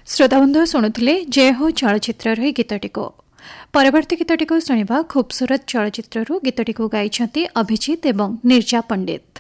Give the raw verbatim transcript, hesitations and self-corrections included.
श्रोताबंधु शुणुले जय हो चलचित्र गीतटी को परवर्ती गीतटी को शुणा खूबसूरत चलचित्रु गीतटी को गाइछन्ति अभिजीत एवं निर्जा पंडित।